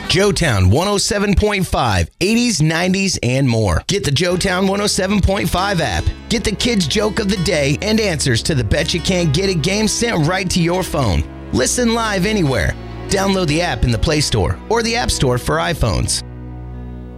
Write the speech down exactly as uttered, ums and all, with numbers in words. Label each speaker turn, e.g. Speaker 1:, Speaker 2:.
Speaker 1: Joetown one oh seven point five, eighties, nineties, and more. Get the Joetown one oh seven point five app. Get the kids' joke of the day and answers to the Bet You Can't Get It game sent right to your phone. Listen live anywhere. Download the app in the Play Store or the App Store for iPhones.